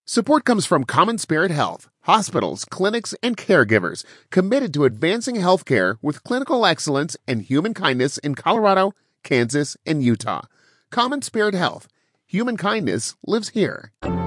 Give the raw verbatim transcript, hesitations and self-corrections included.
Support comes from Common Spirit Health, hospitals, clinics, and caregivers committed to advancing healthcare with clinical excellence and human kindness in Colorado, Kansas, and Utah. Common Spirit Health. Human kindness lives here.